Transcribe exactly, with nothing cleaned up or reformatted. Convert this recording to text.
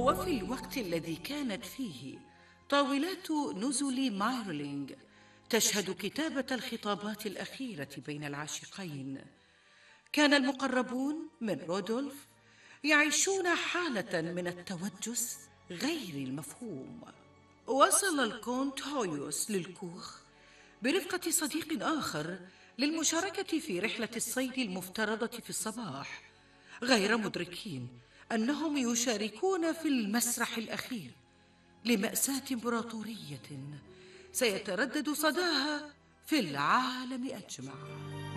وفي الوقت الذي كانت فيه طاولات نزل مايرلينغ تشهد كتابة الخطابات الأخيرة بين العاشقين، كان المقربون من رودولف يعيشون حالة من التوجس غير المفهوم. وصل الكونت هويوس للكوخ برفقة صديق آخر للمشاركة في رحلة الصيد المفترضة في الصباح، غير مدركين أنهم يشاركون في المسرح الأخير لمأساة إمبراطورية سيتردد صداها في العالم أجمع.